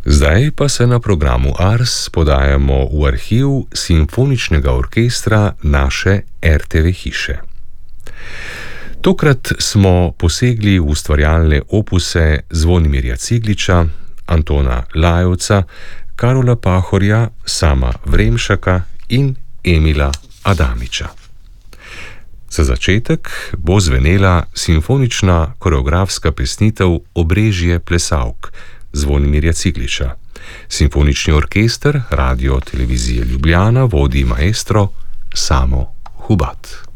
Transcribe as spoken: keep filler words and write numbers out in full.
Zdaj pa se na programu Ars podajamo v arhiv simfoničnega orkestra naše er te ve hiše. Tokrat smo posegli v ustvarjalne opuse Zvonimirja Cigliča, Antona Lajovca, Karola Pahorja, Sama Vremšaka in Emila Adamiča. Za začetek bo zvenela simfonična koreografska pesnitev Obrežje plesalk Zvonimirja Cigliča. Simfonični orkester Radio Televizije Ljubljana vodi maestro Samo Hubat.